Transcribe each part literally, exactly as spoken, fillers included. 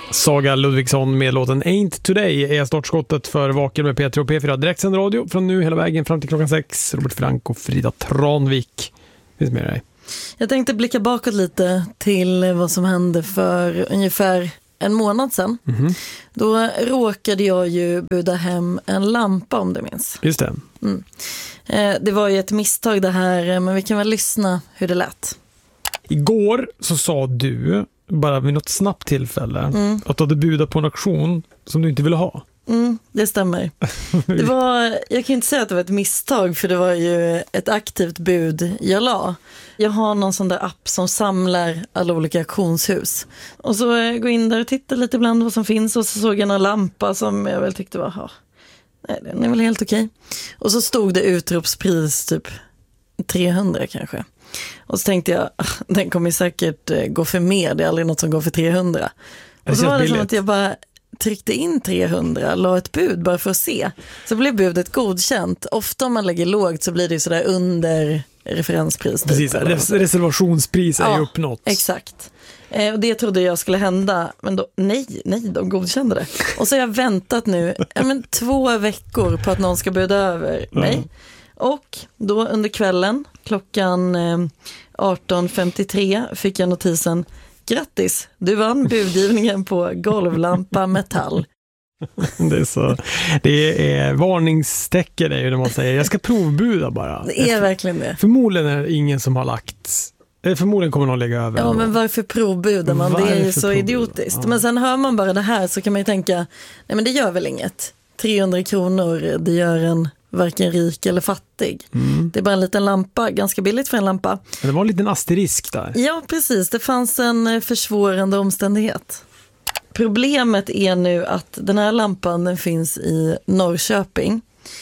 Saga Ludvigsson med låten Ain't Today är startskottet för Vaken med P tre och P fyra. Direktsänd radio från nu hela vägen fram till klockan sex. Robert Frank och Frida Tranvik finns med dig. Jag tänkte blicka bakåt lite till vad som hände för ungefär en månad sedan. Mm-hmm. Då råkade jag ju buda hem en lampa, om du minns. Just det. Mm. Eh, det var ju ett misstag det här, men vi kan väl lyssna hur det lät. Igår så sa du, bara vid något snabbt tillfälle, mm. att du hade budat på en auktion som du inte ville ha. Mm, det stämmer. Det var, jag kan inte säga att det var ett misstag, för det var ju ett aktivt bud jag la. Jag har någon sån där app som samlar alla olika auktionshus. Och så går jag in där och tittar lite ibland vad som finns, och så såg jag en lampa som jag väl tyckte var, ha, nej, den är väl helt okej. Och så stod det utropspris typ trehundra kanske. Och så tänkte jag, den kommer säkert gå för mer, det är aldrig något som går för trehundra. Och så var det som att jag bara tryckte in trehundra, la ett bud bara för att se. Så blev budet godkänt. Ofta om man lägger lågt så blir det sådär under referenspris. Precis, res- reservationspris är ja, ju uppnått. Exakt. Eh, och det trodde jag skulle hända, men då, nej, nej, de godkände det. Och så har jag väntat nu ja, men, två veckor på att någon ska buda över mig. Mm. Och då under kvällen, klockan eh, arton femtiotre, fick jag notisen: grattis, du vann budgivningen på golvlampa metall. Det är så, det är varningstecken är ju när man säger jag ska provbuda bara. Det är verkligen det. Förmodligen är det ingen som har lagt, förmodligen kommer någon lägga över. Ja, men varför provbudar man? Varför det är ju så provbuda? Idiotiskt. Ja. Men sen hör man bara det här så kan man ju tänka, nej men det gör väl inget. trehundra kronor, det gör en varken rik eller fattig. Mm. Det är bara en liten lampa, ganska billigt för en lampa. Men det var en liten asterisk där. Ja, precis. Det fanns en försvårande omständighet. Problemet är nu att den här lampan, den finns i Norrköping.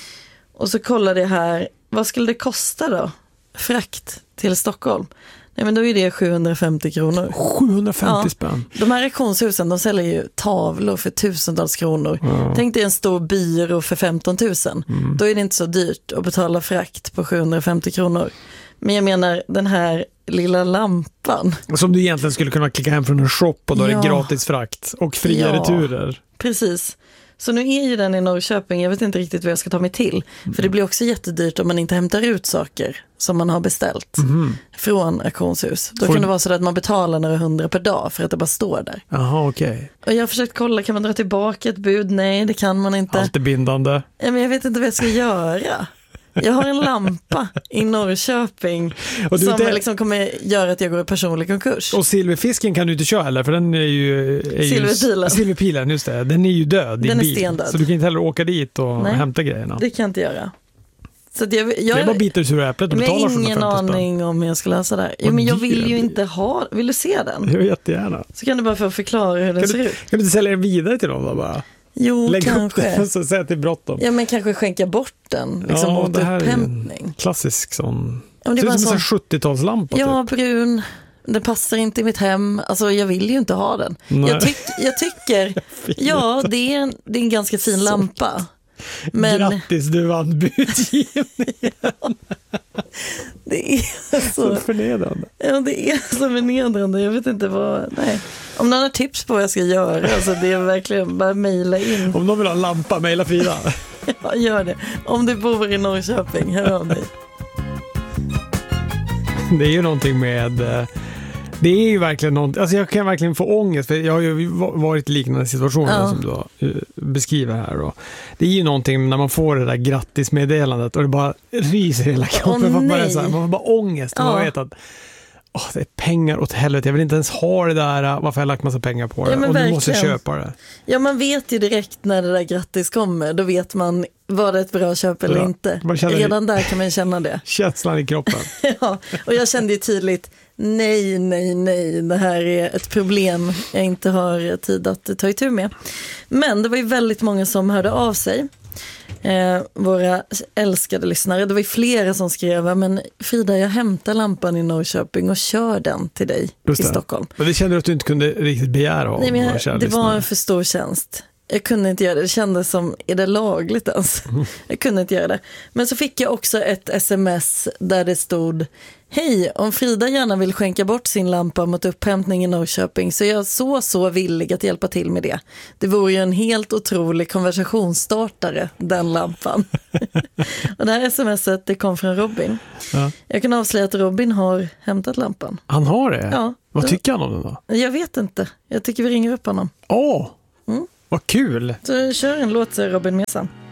Och så kollade jag här, vad skulle det kosta då? Frakt till Stockholm. Nej, men då är det sjuhundrafemtio kronor. sjuhundrafemtio ja. spänn. De här auktionshusen, de säljer ju tavlor för tusentals kronor. Mm. Tänk dig en stor byrå för femton tusen. Mm. Då är det inte så dyrt att betala frakt på sjuhundrafemtio kronor. Men jag menar, den här lilla lampan. Som du egentligen skulle kunna klicka hem från en shop och då ja. är det gratis frakt och fria ja. returer. Precis. Så nu är ju den i Norrköping, jag vet inte riktigt vad jag ska ta mig till. Mm. För det blir också jättedyrt om man inte hämtar ut saker som man har beställt mm. från auktionshus. Då Får... kan det vara så att man betalar några hundra per dag för att det bara står där. Jaha, okej. Okay. Och jag har försökt kolla, kan man dra tillbaka ett bud? Nej, det kan man inte. Allt är bindande. Ja, men jag vet inte vad jag ska göra. Jag har en lampa i Norrköping och som det... liksom kommer göra att jag går i personlig konkurs. Och silverfisken kan du inte köra heller, för den är ju... Är silverpilen. Ju, silverpilen, just det. Den är ju död i den bil. Är stendöd. Så du kan inte heller åka dit och Nej, hämta grejerna. Det kan jag inte göra. Så att jag, jag, det är bara bitar sur äpplet och betalar sjuhundrafemtio spänn. Jag har ingen aning om hur jag ska lösa det här. Jo, men jag vill ju inte ha... Vill du se den? Jag jättegärna. Så kan du bara få förklara hur den kan ser du, ut. Kan du inte sälja den vidare till någon då bara? Jo, lägg kanske. Upp den, så säg att det är bråttom. Ja, men kanske skänka bort den. Liksom ja, åt det här upphämtning. Är en klassisk sån... Ja, det ser ut som sån... en sjuttiotalslampa. Ja, typ. brun. Den passar inte i mitt hem. Alltså, jag vill ju inte ha den. Jag, tyck, jag tycker... ja, det är, en, det är en ganska fin så. lampa. Men... Grattis, du vann budgivningen. Det är så... så förnedrande. Ja, det är så förnedrande. Jag vet inte vad... Nej. Om någon har tips på vad jag ska göra, alltså det är verkligen bara mejla in. Om någon vill ha en lampa, mejla Frida. Ja, gör det. Om du bor i Norrköping, hör av dig. Det är ju någonting med... Det är ju verkligen någonting... Alltså jag kan verkligen få ångest, för jag har ju varit i liknande situationer ja. som du beskriver här. Och det är ju någonting när man får det där grattismeddelandet och det bara ryser hela kroppen. Åh, man, bara så här, man får bara ångest. Ja. Man vet att oh, det är pengar åt helvete. Jag vill inte ens ha det där. Varför har jag lagt massa pengar på det? Ja, och nu måste jag köpa det. Ja, man vet ju direkt när det där grattis kommer. Då vet man, var det ett bra köp eller ja, inte. Redan där kan man känna det. Känslan i kroppen. Ja, och jag kände ju tydligt, nej, nej, nej. Det här är ett problem jag inte har tid att ta itu med. Men det var ju väldigt många som hörde av sig. Eh, våra älskade lyssnare. Det var ju flera som skrev, men Frida, jag hämtar lampan i Norrköping och kör den till dig i Stockholm. Men det kände du att du inte kunde riktigt begära av. Nej, men jag, det var en för stor tjänst. Jag kunde inte göra det. Det kändes som, är det lagligt ens? Jag kunde inte göra det. Men så fick jag också ett sms där det stod: hej, om Frida gärna vill skänka bort sin lampa mot upphämtning i Norrköping så är jag så, så villig att hjälpa till med det. Det vore ju en helt otrolig konversationsstartare, den lampan. Och det här smset, det kom från Robin. Ja. Jag kan avslöja att Robin har hämtat lampan. Han har det? Ja. Vad då, tycker han om den då? Jag vet inte. Jag tycker vi ringer upp honom. Åh, oh, mm. vad kul! Så kör en låt, säger Robin Mesan.